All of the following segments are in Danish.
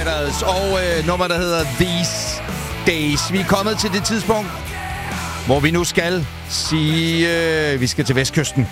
Fighters og nummer, der hedder These Days. Vi er kommet til det tidspunkt, hvor vi nu skal sige, vi skal til Vestkysten.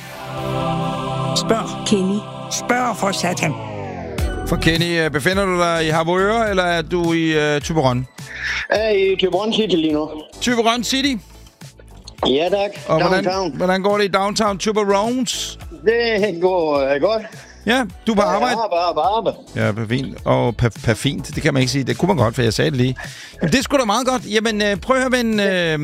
Spørg Kenny. Spørg for satan. For Kenny, befinder du dig i Harboøre, eller er du i Thyborøn? Jeg er i Thyborøn City lige nu. Thyborøn City? Ja, tak. Og Downtown. hvordan går det i Downtown Thyborøns? Det går godt. Ja, du er på arbejde? Arbejde. Ja, fint. Og fint, det kan man ikke sige. Det kunne man godt, for jeg sagde det lige. Jamen, det er sgu da meget godt. Jamen, prøv at høre, ven.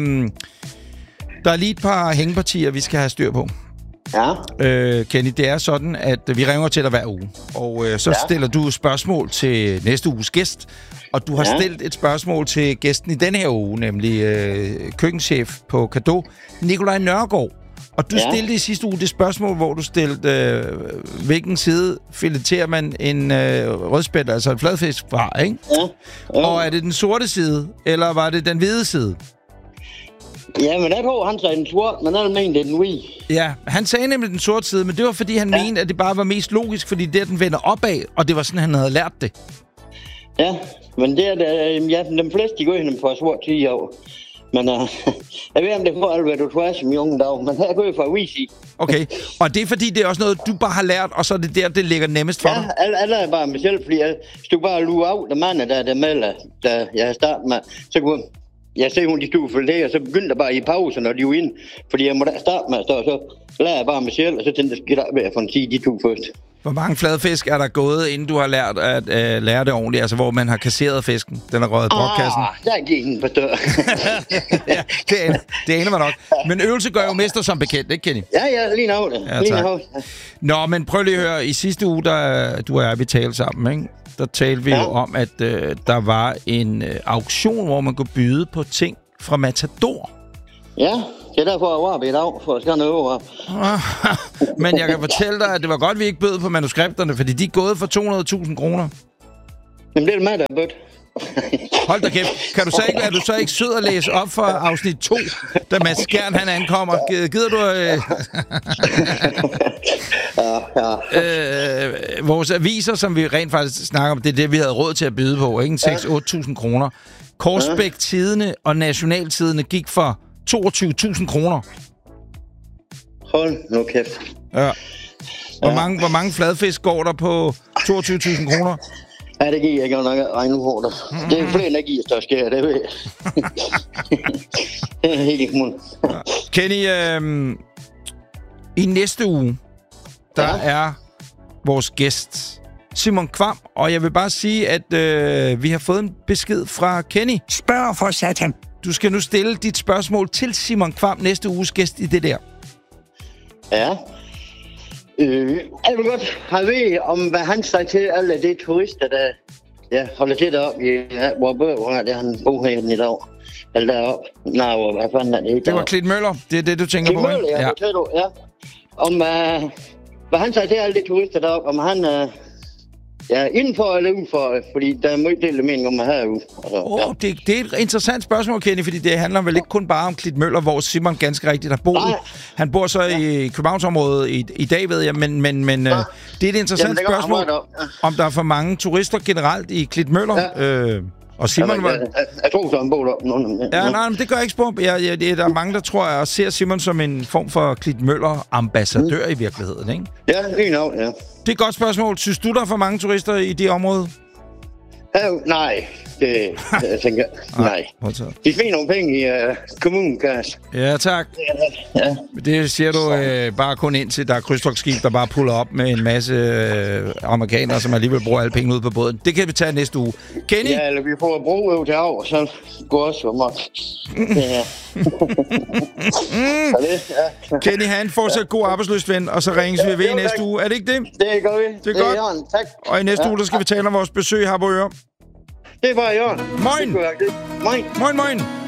Der er lige et par hængepartier, vi skal have styr på. Ja. Kenny, det er sådan, at vi ringer til dig hver uge. Og så stiller du spørgsmål til næste uges gæst. Og du har stillet et spørgsmål til gæsten i denne her uge, nemlig køkkenchef på Cadeau, Nikolaj Nørgaard. Og du stillede i sidste uge det spørgsmål, hvor du stillede, hvilken side fileterer man en rødspætte, altså en fladfisk fra, ikke? Ja. Og er det den sorte side, eller var det den hvide side? Ja, men jeg tror, han sagde den sorte, men han mente, det er den hvide. Ja, han sagde nemlig den sorte side, men det var, fordi han mente, at det bare var mest logisk, fordi det den vender opad, og det var sådan, han havde lært det. Ja, men det er de fleste, de går ind for sort 10 år. Men jeg ved, om det får alt, hvad du tror som unge dag, men her går jeg fra Wisi. Okay, og det er fordi, det er også noget, du bare har lært, og så er det der, det ligger nemmest for dig? Ja, alle er bare mig selv, fordi hvis du bare lurer af, der mand der melder, da jeg har startet med, så kunne jeg se, hun de stod for det, og så begyndte jeg bare i pausen, når de var inde, fordi jeg måtte starte med, så lærer jeg bare mig selv, og så tænkte jeg, skidt af med at få en 10, de to først. Hvor mange fladfisk er der gået, inden du har lært at lære det ordentligt? Altså, hvor man har kasseret fisken? Den er røget i brokkassen? Der gik den på større. Ja, det aner man nok. Men øvelse gør jo mester som bekendt, ikke, Kenny? Ja, lige nu det. Ja, tak. Nå, men prøv lige at høre. I sidste uge, du og jeg, vi talte sammen, ikke? Der talte vi jo om, at der var en auktion, hvor man kunne byde på ting fra Matador. Ja. Det er derfor, jeg var ved i dag, for at skære noget over. Men jeg kan fortælle dig, at det var godt, vi ikke bød på manuskripterne, fordi de er gået for 200.000 kroner. Jamen, det er mig, der er bødt. Hold da kæft. Er du så ikke sød at læse op for afsnit 2, da Mads Skjern, han ankommer? Gider du... Vores aviser, som vi rent faktisk snakker om, det er det, vi havde råd til at byde på, ikke? 6-8.000 kroner. Korsbæk Tidende og Nationaltidende gik for 22.000 kroner. Hold nu kæft. Ja. Hvor mange fladfisk går der på 22.000 kroner? Ja, det giver jeg ikke nok regne på dig. Det er flere energier, der sker, det ved jeg. Det er helt ikke muligt. Kenny, i næste uge, der er vores gæst Simon Kvam, og jeg vil bare sige, at vi har fået en besked fra Kenny. Spørg for satan. Du skal nu stille dit spørgsmål til Simon Kvam, næste uges gæst i det der. Ja. Jeg vil godt have ved om, hvad han siger til alle de turister, der holder til deroppe i hvor er det, han bor her i dag. Eller deroppe. Nej, hvad fanden er det? Det var Klitmøller. Det er det, du tænker på, ikke? Ja, det du, ja. Om, hvad han siger til alle de turister deroppe, om han... indenfor eller udenfor, fordi der er meget del af mening om at have ude. Altså, det er et interessant spørgsmål, Kenny, fordi det handler vel ikke kun bare om Klitmøller, hvor Simon ganske rigtigt har boet. Han bor så i Københavnsområdet i dag, ved jeg, men det er et interessant spørgsmål, om der er for mange turister generelt i Klitmøller. Ja. Og Simon var... Jeg tror, så han bor der. Ja, nej, men det gør jeg ikke spor. Der er mange, der tror jeg ser Simon som en form for Klitmøller-ambassadør i virkeligheden, ikke? Ja, lige nu, ja. Det er et godt spørgsmål. Synes du, der er for mange turister i det område? Nej, det jeg tænker nej. De finder nogle penge i kommunekassen. Ja, tak. Ja. Det siger du bare kun indtil der er krydstogtskib, der bare puller op med en masse amerikanere, som alligevel bruger alle penge ud på båden. Det kan vi tage næste uge. Kenny? Ja, eller vi får broøv til over, så går også for meget. Ja. Kenny, han fortsat god arbejdsløst ven, og så ringes vi ved næste uge. Er det ikke det? Det gør vi. Det er godt. Tak. Og i næste uge, der skal vi tale om vores besøg i Harboøre. Det var Jørgen. Moin! Moin. Moin, moin.